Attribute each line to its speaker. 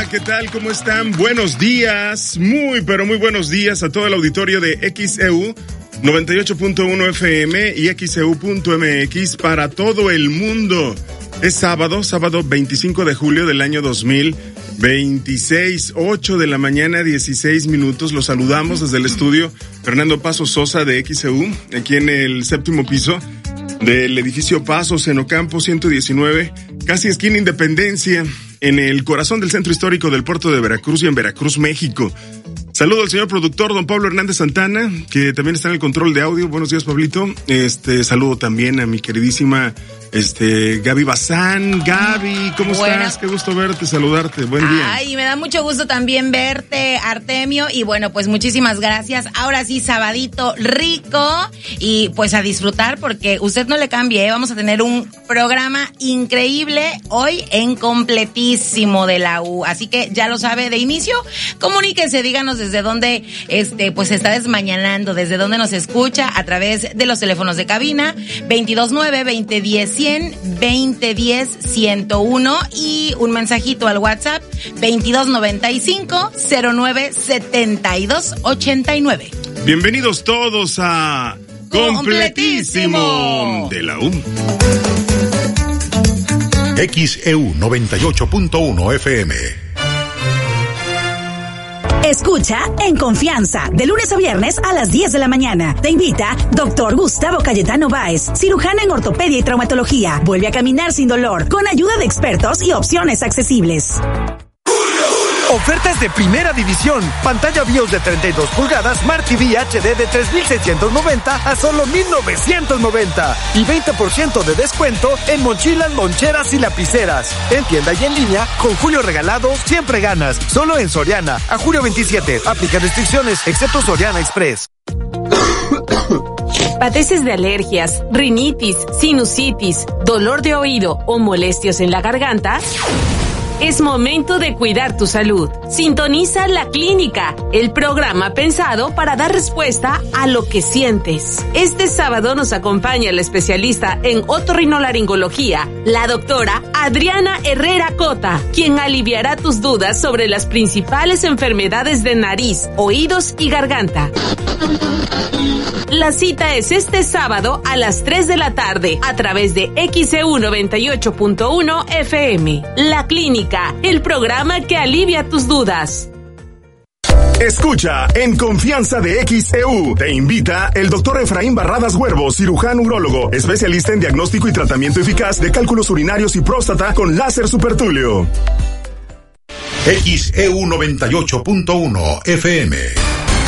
Speaker 1: ¿Qué tal? ¿Cómo están? Buenos días, muy buenos días a todo el auditorio de XEU 98.1 FM y XEU.mx para todo el mundo. Es sábado 25 de julio del año 2026, 8 de la mañana, 16 minutos. Los saludamos desde el estudio Fernando Paso Sosa de XEU, aquí en el séptimo piso del edificio Pasos en Ocampo 119, casi esquina Independencia, en el corazón del centro histórico del puerto de Veracruz y en Veracruz, México. Saludo al señor productor, don Pablo Hernández Santana, que también está en el control de audio. Buenos días, Pablito. Saludo también a mi queridísima Gaby Bazán. Gaby, ¿cómo estás? Qué gusto verte, saludarte. Buen día.
Speaker 2: Ay, me da mucho gusto también verte, Artemio. Y bueno, pues muchísimas gracias. Ahora sí, sabadito rico. Y pues a disfrutar porque usted no le cambie, ¿eh? Vamos a tener un programa increíble hoy en completísimo de la U. Así que ya lo sabe de inicio. Comuníquese, díganos desde dónde pues se está desmañanando, desde dónde nos escucha a través de los teléfonos de cabina 229-2010-100, 2010-101 y un mensajito al WhatsApp 2295-097289.
Speaker 1: Bienvenidos todos a Completísimo de la U.
Speaker 3: XEU 98.1 FM.
Speaker 4: Escucha En Confianza, de lunes a viernes a las 10 de la mañana. Te invita Dr. Gustavo Cayetano Báez, cirujano en ortopedia y traumatología. Vuelve a caminar sin dolor, con ayuda de expertos y opciones accesibles.
Speaker 5: Ofertas de primera división. Pantalla BIOS de 32 pulgadas, Smart TV HD de 3,690 a solo 1,990. Y 20% de descuento en mochilas, loncheras y lapiceras. En tienda y en línea, con Julio Regalado, siempre ganas. Solo en Soriana. A julio 27. Aplica restricciones, excepto Soriana Express.
Speaker 6: ¿Padeces de alergias, rinitis, sinusitis, dolor de oído o molestias en la garganta? Es momento de cuidar tu salud. Sintoniza La Clínica, el programa pensado para dar respuesta a lo que sientes. Este sábado nos acompaña la especialista en otorrinolaringología, la doctora Adriana Herrera Cota, quien aliviará tus dudas sobre las principales enfermedades de nariz, oídos y garganta. La cita es este sábado a las 3 de la tarde a través de XEU 98.1 FM. La Clínica, el programa que alivia tus dudas.
Speaker 7: Escucha En Confianza de XEU. Te invita el doctor Efraín Barradas Huervo, cirujano urólogo, especialista en diagnóstico y tratamiento eficaz de cálculos urinarios y próstata con láser supertúleo.
Speaker 3: XEU 98.1 FM.